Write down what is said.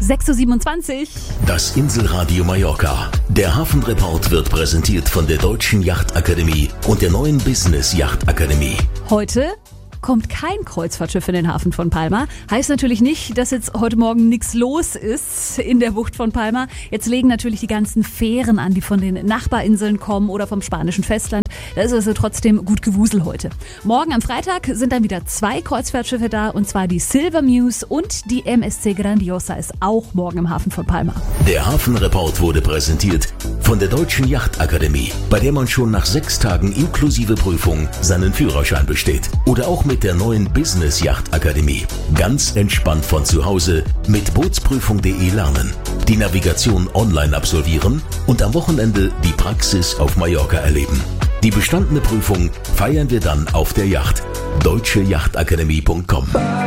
6.27 Uhr. Das Inselradio Mallorca. Der Hafenreport wird präsentiert von der Deutschen Yachtakademie und der neuen Business Yachtakademie. Heute kommt kein Kreuzfahrtschiff in den Hafen von Palma. Heißt natürlich nicht, dass jetzt heute Morgen nichts los ist in der Bucht von Palma. Jetzt legen natürlich die ganzen Fähren an, die von den Nachbarinseln kommen oder vom spanischen Festland. Da ist also trotzdem gut Gewusel heute. Morgen am Freitag sind dann wieder 2 Kreuzfahrtschiffe da, und zwar die Silver Muse und die MSC Grandiosa ist auch morgen im Hafen von Palma. Der Hafenreport wurde präsentiert von der Deutschen Yachtakademie, bei der man schon nach 6 Tagen inklusive Prüfung seinen Führerschein besteht. Oder auch mit der neuen Business Yachtakademie. Ganz entspannt von zu Hause mit bootsprüfung.de lernen, die Navigation online absolvieren und am Wochenende die Praxis auf Mallorca erleben. Die bestandene Prüfung feiern wir dann auf der Yacht. deutscheyachtakademie.com